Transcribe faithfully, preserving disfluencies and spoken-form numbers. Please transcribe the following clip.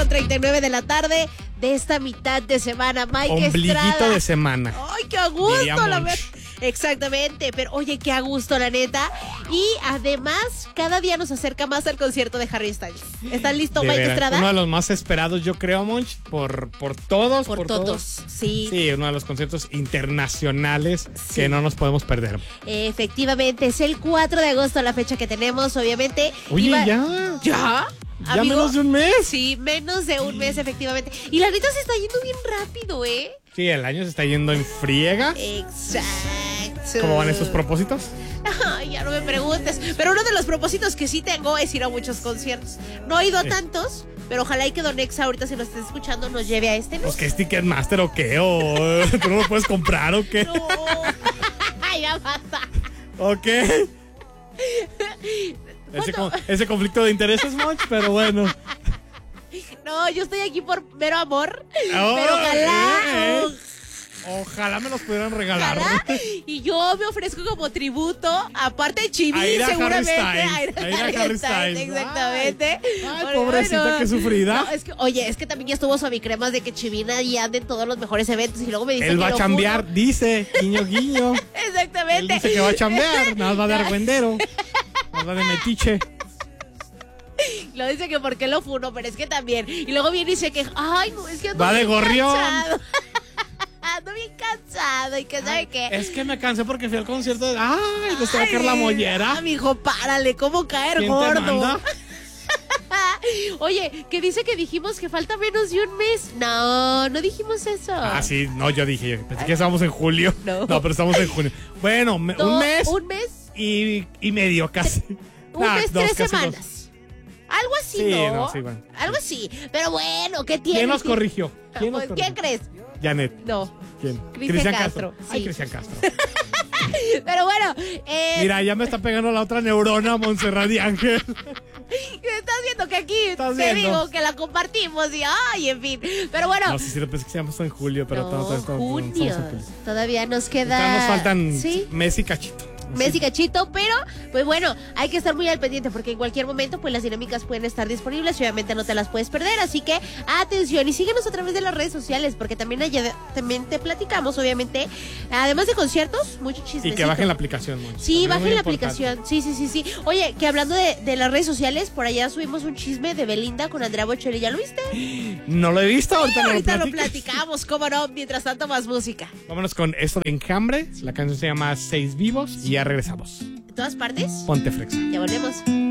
con treinta y nueve de la tarde de esta mitad de semana. Mike Ombliguito Estrada. de semana. Ay, qué a gusto, Diría la Monch. verdad. Exactamente, pero oye, qué a gusto, la neta. Y además, cada día nos acerca más al concierto de Harry Styles. ¿Estás listo, De Mike veras, Estrada? uno de los más esperados, yo creo, Monch, por, por todos. Por, Por, todos, sí. Sí, uno de los conciertos internacionales Sí. que no nos podemos perder. Efectivamente, es el cuatro de agosto la fecha que tenemos, obviamente. Oye, Iba- ya. ¿Ya? Ya Amigo, menos de un mes. Sí, menos de un mes, efectivamente. Y la neta se está yendo bien rápido, ¿eh? Sí, el año se está yendo en friega. Exacto. ¿Cómo van esos propósitos? Ay, ya no me preguntes. Pero uno de los propósitos que sí tengo es ir a muchos conciertos. No he ido a Sí. tantos, pero ojalá y que Don Exa ahorita, si lo estés escuchando, nos lleve a este, ¿no? Pues que es Ticketmaster o qué, o tú no lo puedes comprar o qué. No. Ya basta. ¿O qué? Ese, con- ese conflicto de intereses, Monch, pero bueno. No, yo estoy aquí por mero amor. Oh, pero ojalá. eh, eh. oh, Ojalá me los pudieran regalar. Ojalá, y yo me ofrezco como tributo, aparte de Chivis, A ir a Harry seguramente. Styles, A ir a a ir a Harry Harry Styles, Styles. exactamente. Ay, Porque, pobrecita, bueno, qué sufrida. no, es que, oye, es que también ya estuvo Suavicremas de que Chivina y anda en todos los mejores eventos y luego me dice Él que va a lo chambear, juro. dice, guiño, guiño. Él Exactamente. dice que va a chambear, nada más va a dar argüendero. Nada más va de metiche. Lo dice que porque lo funo, pero es que también. Y luego viene y dice que, ay, no, es que ando Va de bien gorrión. cansado. Ando bien cansado y que sabe qué. Es que me cansé porque fui al concierto de... ¡Ay! ¿Te va a caer la mollera? Mi hijo, párale, ¿cómo caer ¿Quién te gordo? manda? Oye, que dice que dijimos que falta menos de un mes. No, no dijimos eso. Ah, sí, no, yo dije, pensé que estábamos en julio. No. No, pero estamos en junio. Bueno, me- Do- un mes Un mes, y, y medio casi. un Ah, mes, dos, tres casi semanas. dos. Algo así, Sí, ¿no? no, sí, bueno. Algo así. Pero bueno, ¿qué tiene? ¿Quién nos corrigió? ¿Quién nos Pues, corrigió? ¿quién crees? Janet. No. ¿Quién? Cristian Castro, Ay, sí. Cristian Castro. Pero bueno, eh, Mira, ya me está pegando la otra neurona, Montserrat y Ángel. estás viendo que aquí Estás te viendo. digo que la compartimos y ay, en fin. Pero bueno, No, sí, sí, pensé que seamos en julio, pero no, todo, todo, todo, junio. estamos en julio. Todavía nos queda. Todavía nos faltan Sí. mes y cachito. Mes y cachito, pero pues bueno, hay que estar muy al pendiente porque en cualquier momento pues las dinámicas pueden estar disponibles y obviamente no te las puedes perder, así que atención y síguenos a través de las redes sociales porque también allá también te platicamos obviamente, además de conciertos, mucho Y chismecito. que bajen la aplicación, Monch. Sí, También es bajen muy la importante. aplicación, sí, sí, sí, sí. Oye, que hablando de, de las redes sociales, por allá subimos un chisme de Belinda con Andrea Bocelli, ¿ya lo viste? No lo he visto, ahorita, Sí, no ahorita lo platicas. platicamos, cómo no, mientras tanto más música. Vámonos con esto de Enjambre. La canción se llama Seis Vivos y ya regresamos. ¿En todas partes? Ponte Frexa. Ya volvemos.